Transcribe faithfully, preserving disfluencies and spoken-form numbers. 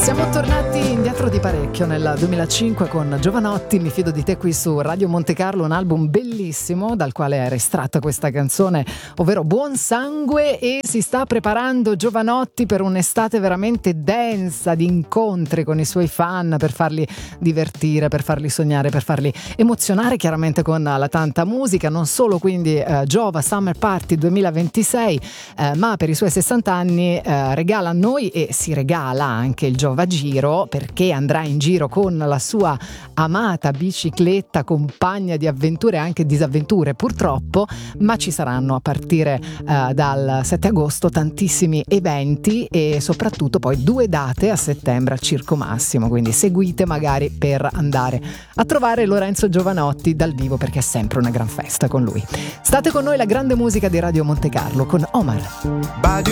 Siamo tornati indietro di parecchio nel duemilacinque con Jovanotti, Mi fido di te, qui su Radio Monte Carlo, un album bellissimo dal quale era estratta questa canzone, ovvero Buon Sangue, e si sta preparando Jovanotti per un'estate veramente densa di incontri con i suoi fan, per farli divertire, per farli sognare, per farli emozionare chiaramente con la tanta musica, non solo quindi eh, Giova Summer Party duemilaventisei, eh, ma per i suoi sessanta anni eh, regala a noi e si regala anche il Giova Giro, perché andrà in giro con la sua amata bicicletta, compagna di avventure e anche disavventure purtroppo, ma ci saranno a partire uh, dal sette agosto tantissimi eventi e soprattutto poi due date a settembre al Circo Massimo, quindi seguite magari per andare a trovare Lorenzo Jovanotti dal vivo, perché è sempre una gran festa con lui. State con noi, la grande musica di Radio Monte Carlo con Omar.